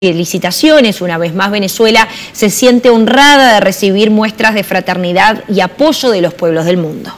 Felicitaciones, una vez más Venezuela se siente honrada de recibir muestras de fraternidad y apoyo de los pueblos del mundo.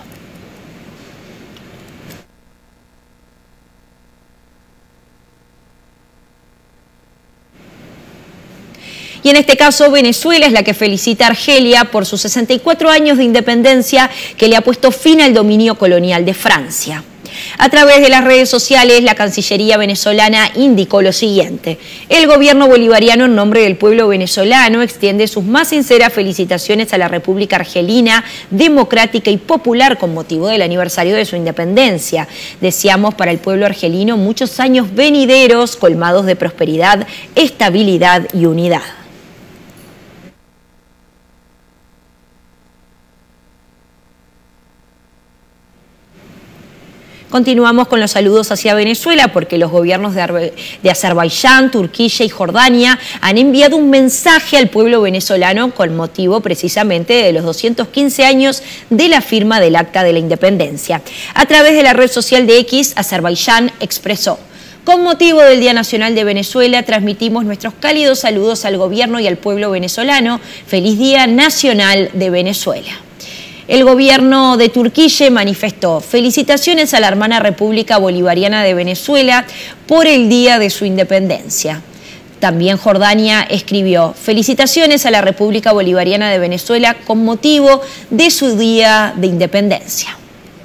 Y en este caso Venezuela es la que felicita a Argelia por sus 64 años de independencia que le ha puesto fin al dominio colonial de Francia. A través de las redes sociales, la Cancillería venezolana indicó lo siguiente: el gobierno bolivariano, en nombre del pueblo venezolano, extiende sus más sinceras felicitaciones a la República Argelina, democrática y popular con motivo del aniversario de su independencia. Deseamos para el pueblo argelino muchos años venideros, colmados de prosperidad, estabilidad y unidad. Continuamos con los saludos hacia Venezuela porque los gobiernos de Azerbaiyán, Turquía y Jordania han enviado un mensaje al pueblo venezolano con motivo precisamente de los 215 años de la firma del Acta de la Independencia. A través de la red social de X, Azerbaiyán expresó: con motivo del Día Nacional de Venezuela, transmitimos nuestros cálidos saludos al gobierno y al pueblo venezolano. Feliz Día Nacional de Venezuela. El gobierno de Turquía manifestó: felicitaciones a la hermana República Bolivariana de Venezuela por el día de su independencia. También Jordania escribió: felicitaciones a la República Bolivariana de Venezuela con motivo de su día de independencia.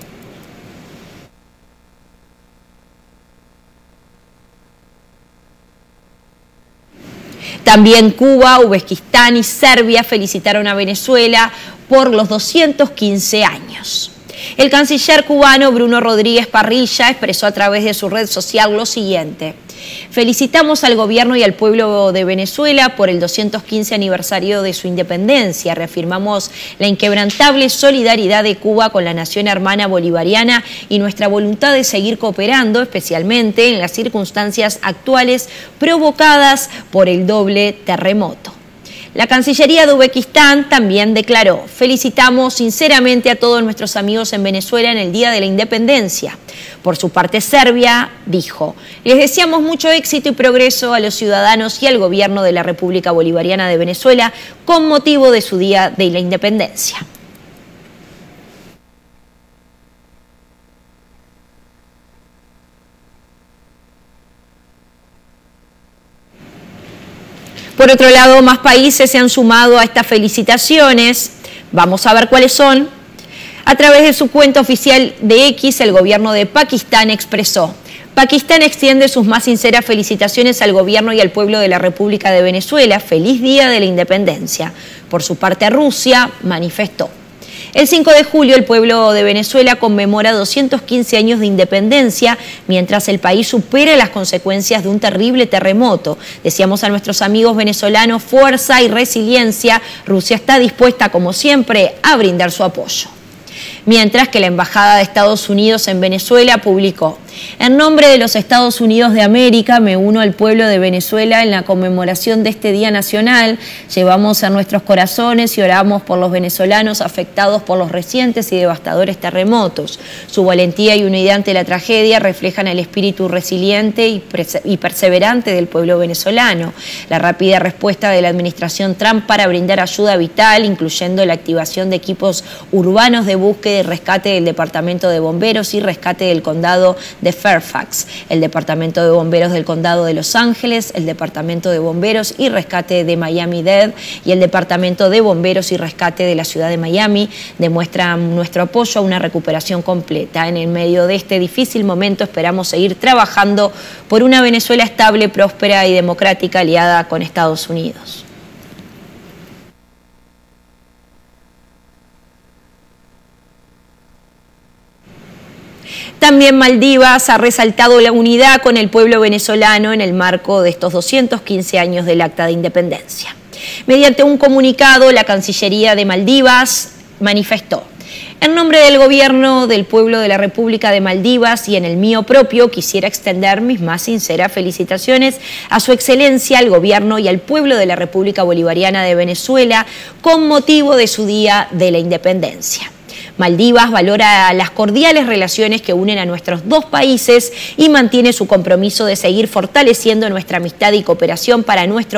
También Cuba, Uzbekistán y Serbia felicitaron a Venezuela por los 215 años. El canciller cubano Bruno Rodríguez Parrilla expresó a través de su red social lo siguiente: felicitamos al gobierno y al pueblo de Venezuela por el 215 aniversario de su independencia. Reafirmamos la inquebrantable solidaridad de Cuba con la nación hermana bolivariana y nuestra voluntad de seguir cooperando, especialmente en las circunstancias actuales provocadas por el doble terremoto. La Cancillería de Uzbekistán también declaró: felicitamos sinceramente a todos nuestros amigos en Venezuela en el Día de la Independencia. Por su parte, Serbia dijo: les deseamos mucho éxito y progreso a los ciudadanos y al gobierno de la República Bolivariana de Venezuela con motivo de su Día de la Independencia. Por otro lado, más países se han sumado a estas felicitaciones. Vamos a ver cuáles son. A través de su cuenta oficial de X, el gobierno de Pakistán expresó: Pakistán extiende sus más sinceras felicitaciones al gobierno y al pueblo de la República de Venezuela. Feliz Día de la Independencia. Por su parte, Rusia manifestó: el 5 de julio el pueblo de Venezuela conmemora 215 años de independencia mientras el país supera las consecuencias de un terrible terremoto. Deseamos a nuestros amigos venezolanos fuerza y resiliencia. Rusia está dispuesta, como siempre, a brindar su apoyo. Mientras que la Embajada de Estados Unidos en Venezuela publicó: en nombre de los Estados Unidos de América, me uno al pueblo de Venezuela en la conmemoración de este Día Nacional. Llevamos en nuestros corazones y oramos por los venezolanos afectados por los recientes y devastadores terremotos. Su valentía y unidad ante la tragedia reflejan el espíritu resiliente y perseverante del pueblo venezolano. La rápida respuesta de la administración Trump para brindar ayuda vital, incluyendo la activación de equipos urbanos de búsqueda y rescate del Departamento de Bomberos y Rescate del Condado de Fairfax, el Departamento de Bomberos del Condado de Los Ángeles, el Departamento de Bomberos y Rescate de Miami-Dade y el Departamento de Bomberos y Rescate de la Ciudad de Miami demuestran nuestro apoyo a una recuperación completa. En el medio de este difícil momento esperamos seguir trabajando por una Venezuela estable, próspera y democrática aliada con Estados Unidos. También Maldivas ha resaltado la unidad con el pueblo venezolano en el marco de estos 215 años del Acta de Independencia. Mediante un comunicado, la Cancillería de Maldivas manifestó: en nombre del gobierno del pueblo de la República de Maldivas y en el mío propio, quisiera extender mis más sinceras felicitaciones a su excelencia, al gobierno y al pueblo de la República Bolivariana de Venezuela con motivo de su Día de la Independencia. Maldivas valora las cordiales relaciones que unen a nuestros dos países y mantiene su compromiso de seguir fortaleciendo nuestra amistad y cooperación para nuestro